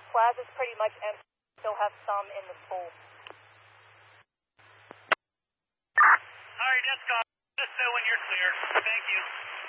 Plaza's pretty much empty. Still have some in the school. All right, that's gone. Just know when you're clear. Thank you.